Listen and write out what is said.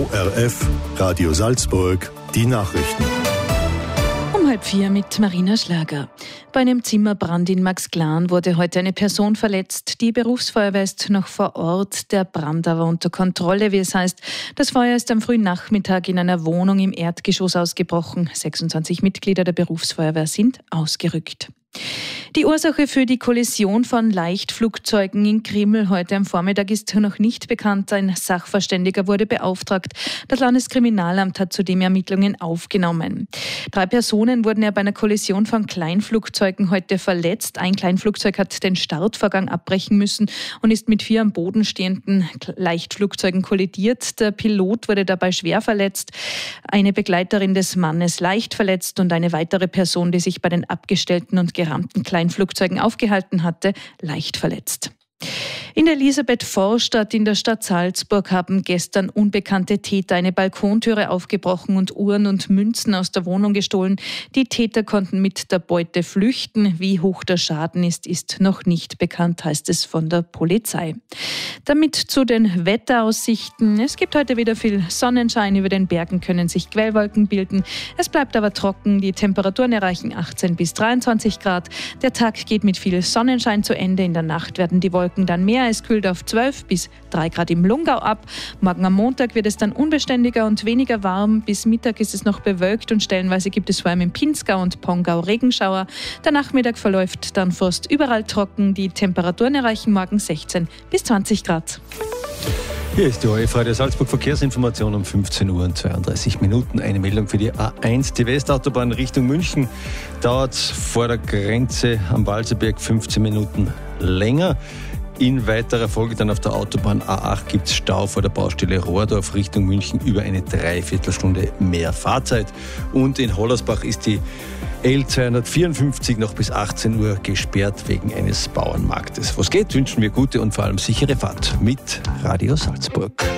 ORF, Radio Salzburg, die Nachrichten. Um 3:30 mit Marina Schlager. Bei einem Zimmerbrand in Maxglan wurde heute eine Person verletzt. Die Berufsfeuerwehr ist noch vor Ort, der Brand aber unter Kontrolle, wie es heißt. Das Feuer ist am frühen Nachmittag in einer Wohnung im Erdgeschoss ausgebrochen. 26 Mitglieder der Berufsfeuerwehr sind ausgerückt. Die Ursache für die Kollision von Leichtflugzeugen in Griml heute am Vormittag ist noch nicht bekannt. Ein Sachverständiger wurde beauftragt. Das Landeskriminalamt hat zudem Ermittlungen aufgenommen. 3 Personen wurden bei einer Kollision von Kleinflugzeugen heute verletzt. Ein Kleinflugzeug hat den Startvorgang abbrechen müssen und ist mit 4 am Boden stehenden Leichtflugzeugen kollidiert. Der Pilot wurde dabei schwer verletzt, eine Begleiterin des Mannes leicht verletzt und eine weitere Person, die sich bei den abgestellten und gerammten Kleinflugzeugen aufgehalten hatte, leicht verletzt. In der Elisabeth-Vorstadt in der Stadt Salzburg haben gestern unbekannte Täter eine Balkontüre aufgebrochen und Uhren und Münzen aus der Wohnung gestohlen. Die Täter konnten mit der Beute flüchten. Wie hoch der Schaden ist noch nicht bekannt, heißt es von der Polizei. Damit zu den Wetteraussichten. Es gibt heute wieder viel Sonnenschein. Über den Bergen können sich Quellwolken bilden. Es bleibt aber trocken. Die Temperaturen erreichen 18 bis 23 Grad. Der Tag geht mit viel Sonnenschein zu Ende. In der Nacht werden die Wolken dann mehr. Es kühlt auf 12 bis 3 Grad im Lungau ab. Morgen am Montag wird es dann unbeständiger und weniger warm. Bis Mittag ist es noch bewölkt und stellenweise gibt es vor allem im Pinzgau und Pongau Regenschauer. Der Nachmittag verläuft dann fast überall trocken. Die Temperaturen erreichen morgen 16 bis 20 Grad. Hier ist die ORF Radio Salzburg Verkehrsinformation um 15 Uhr und 32 Minuten. Eine Meldung für die A1. Die Westautobahn Richtung München dauert vor der Grenze am Walserberg 15 Minuten länger. In weiterer Folge dann auf der Autobahn A8 gibt es Stau vor der Baustelle Rohrdorf Richtung München über eine Dreiviertelstunde mehr Fahrzeit. Und in Hollersbach ist die L254 noch bis 18 Uhr gesperrt wegen eines Bauernmarktes. Was geht, wünschen wir gute und vor allem sichere Fahrt mit Radio Salzburg.